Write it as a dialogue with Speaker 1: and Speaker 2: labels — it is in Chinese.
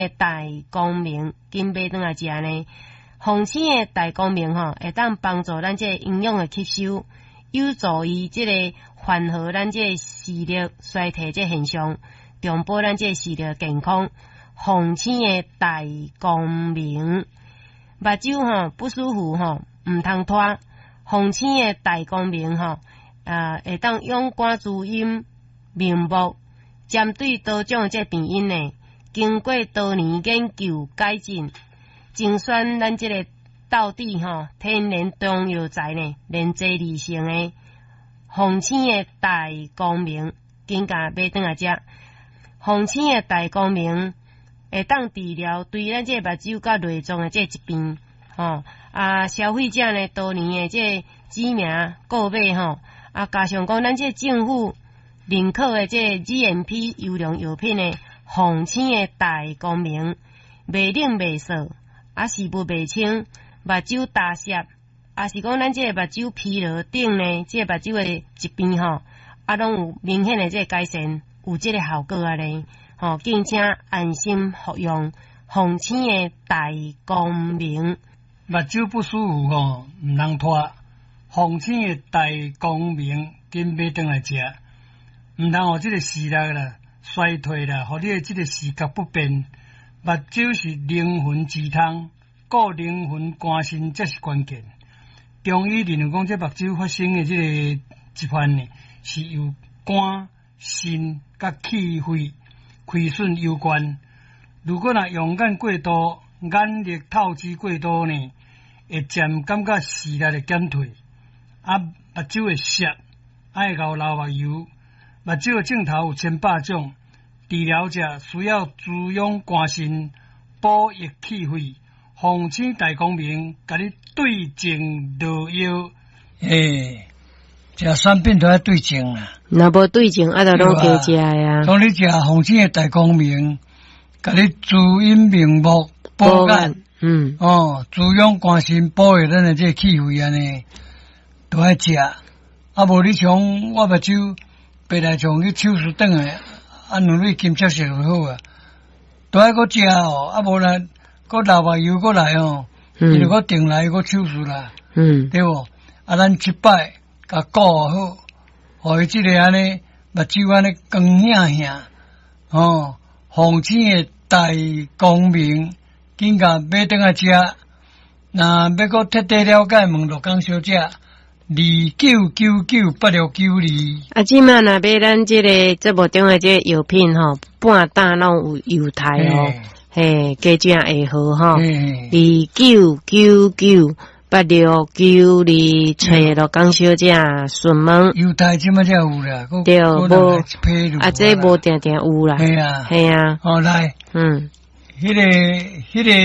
Speaker 1: 大光明，今买转来食呢。红星的大光明会当帮助咱这营养的吸收，有助于这个缓和咱这视力衰退这现象，重保咱这视力健康。红星的大光明，目睭不舒服唔通拖。红星的大光明会当用肝滋阴明目，针对多种这病因呢，经过多年研究改进。精选咱这个道地天然中药材呢，连接而成的红星的大光明，紧甲买转来食。红星的大光明会当治疗对咱这目睭甲内脏的这疾病消费者呢多年的这知名购买加上讲咱这政府认可的这 GMP 优良药品呢，红星的大光明，袂冷袂涩。是不袂清，目睭大涩，是讲咱这目睭疲劳等呢，这目睭的疾病拢有明显的这改善，有这个效果咧。敬请安心服用红星的大光明。
Speaker 2: 目睭不舒服唔通拖，红星的大光明紧买转来食，唔通互这个视力啦衰退啦，互你的这个视觉不便。目睭是灵魂之汤，顾灵魂肝肾才是关键。中医认为讲，这目睭发生的这个疾患呢，是由肝、肾甲气血亏损有关。如果用眼过度、眼力透支过度呢，会渐感觉视力的减退，目睭会涩，爱熬流目油。目睭的镜头有千百种。治疗者需要滋养肝肾、补益气血，红星大光明，甲你对症落药。食产品都要对症啦。
Speaker 1: 若无对症，就拢加食呀。
Speaker 2: 当你食红星的大光明，甲你滋阴明目、补眼，滋养肝肾、补益咱的这气血安尼，都爱食。无你像我目睭，白内障去手术转来。两蕊金色色就好啊，都爱搁食无啦，搁流目油搁来伊就搁定来搁手术啦，对无？咱7摆甲顾好，互伊即个安尼目睭安尼光显显，红星的大光明，紧甲买转来食。若要搁彻底了解，问陆江小姐。
Speaker 1: 29998692。即摆若买咱这个节目中的这个药品半打拢有优待加正会好29998692，找陆江小姐询问。
Speaker 2: 优待即摆才有啦，
Speaker 1: 对，无这无定定有啦。
Speaker 2: 系啊。
Speaker 1: 来，
Speaker 2: 迄个。